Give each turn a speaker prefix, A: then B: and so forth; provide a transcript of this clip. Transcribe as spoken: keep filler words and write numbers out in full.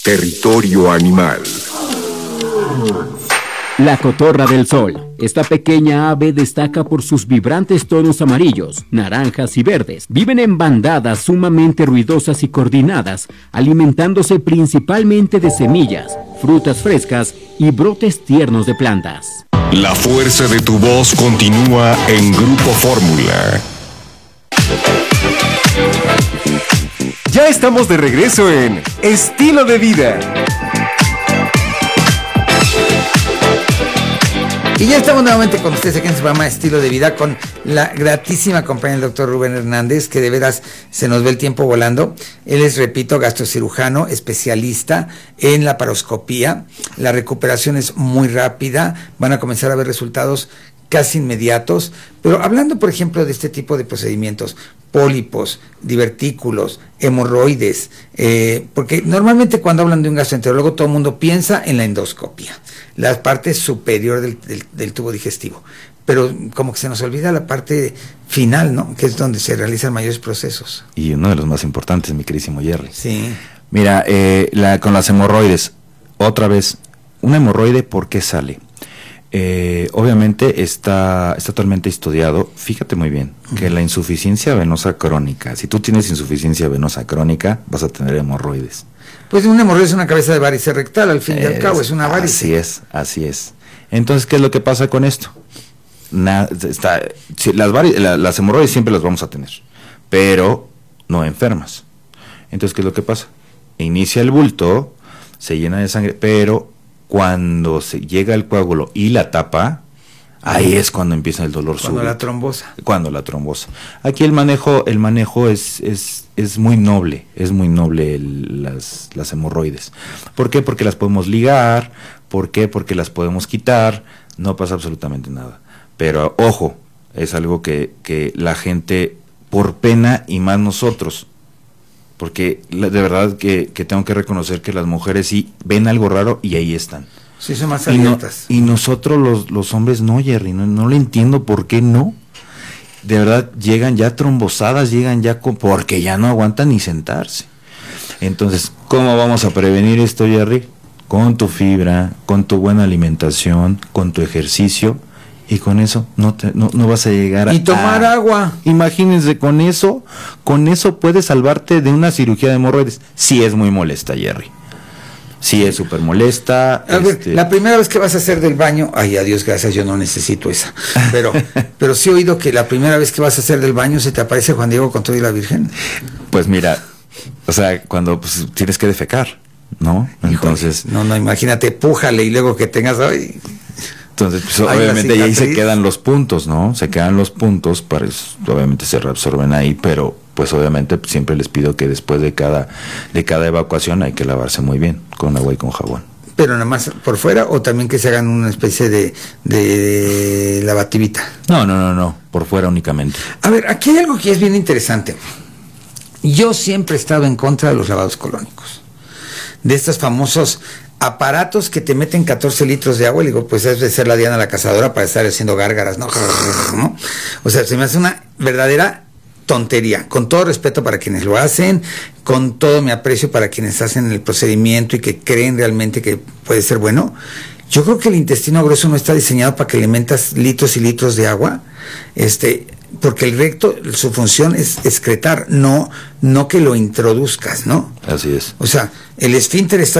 A: Territorio Animal.
B: La cotorra del sol. Esta pequeña ave destaca por sus vibrantes tonos amarillos, naranjas y verdes. Viven en bandadas sumamente ruidosas y coordinadas, alimentándose principalmente de semillas, frutas frescas y brotes tiernos de plantas.
A: La fuerza de tu voz continúa en Grupo Fórmula.
C: Ya estamos de regreso en Estilo de Vida.
D: Y ya estamos nuevamente con ustedes aquí en su programa Estilo de Vida con la gratísima compañía del doctor Rubén Hernández, que de veras se nos ve el tiempo volando. Él es, repito, gastrocirujano, especialista en la laparoscopía. La recuperación es muy rápida, van a comenzar a ver resultados casi inmediatos. Pero hablando, por ejemplo, de este tipo de procedimientos, pólipos, divertículos, hemorroides, eh, porque normalmente cuando hablan de un gastroenterólogo todo el mundo piensa en la endoscopia, la parte superior del, del, del tubo digestivo, pero como que se nos olvida la parte final, ¿no? Que es donde se realizan mayores procesos.
E: Y uno de los más importantes, mi queridísimo Jerry.
D: Sí.
E: Mira, eh, la, con las hemorroides, otra vez, una hemorroide, ¿por qué sale? Eh, obviamente está, está totalmente estudiado, fíjate muy bien, uh-huh. que la insuficiencia venosa crónica, si tú tienes insuficiencia venosa crónica, vas a tener hemorroides.
D: Pues una hemorroide es una cabeza de varice rectal, al fin es, y al cabo, es una varice.
E: Así es, así es. Entonces, ¿qué es lo que pasa con esto? Na, está, si, las, vari, la, las hemorroides siempre las vamos a tener, pero no enfermas. Entonces, ¿qué es lo que pasa? Inicia el bulto, se llena de sangre, pero cuando se llega el coágulo y la tapa, ahí es cuando empieza el dolor súbito.
D: Cuando la trombosa.
E: Cuando la trombosa. Aquí el manejo, el manejo es, es, es muy noble, es muy noble el, las, las hemorroides. ¿Por qué? Porque las podemos ligar, ¿por qué? Porque las podemos quitar, no pasa absolutamente nada. Pero ojo, es algo que, que la gente, por pena y más nosotros, porque la, de verdad que, que tengo que reconocer que las mujeres sí ven algo raro y ahí están.
D: Sí, son más abiertas.
E: Y, no, y nosotros los, los hombres no, Jerry, no, no le entiendo por qué no. De verdad, llegan ya trombosadas, llegan ya con, porque ya no aguantan ni sentarse. Entonces, ¿cómo vamos a prevenir esto, Jerry? Con tu fibra, con tu buena alimentación, con tu ejercicio. Y con eso no, te, no, no vas a llegar a...
D: Y tomar a, agua.
E: Imagínense, con eso, con eso puedes salvarte de una cirugía de hemorroides. Sí es muy molesta, Jerry. Sí es súper molesta.
D: A ver,
E: este...
D: la primera vez que vas a hacer del baño, ay, a Dios gracias, yo no necesito esa. Pero, pero sí he oído que la primera vez que vas a hacer del baño se te aparece Juan Diego con todo y la Virgen.
E: Pues mira, o sea, cuando pues, tienes que defecar, ¿no?
D: Híjole,
E: entonces...
D: No, no, imagínate, pújale y luego que tengas... Ay,
E: Entonces, pues, Ay, obviamente ahí se quedan los puntos, ¿no? Se quedan los puntos, para eso, obviamente se reabsorben ahí, pero pues obviamente siempre les pido que después de cada de cada evacuación hay que lavarse muy bien, con agua y con jabón.
D: ¿Pero nada más por fuera o también que se hagan una especie de, de lavativita?
E: No, no, no, no, por fuera únicamente.
D: A ver, aquí hay algo que es bien interesante. Yo siempre he estado en contra de los lavados colónicos, de estos famosos aparatos que te meten catorce litros de agua, y digo, pues es de ser la Diana la Cazadora para estar haciendo gárgaras, ¿no? ¿no? O sea, se me hace una verdadera tontería, con todo respeto para quienes lo hacen, con todo mi aprecio para quienes hacen el procedimiento y que creen realmente que puede ser bueno. Yo creo que el intestino grueso no está diseñado para que le metas litros y litros de agua, este, porque el recto, su función es excretar, no, no que lo introduzcas, ¿no?
E: Así es.
D: O sea, el esfínter está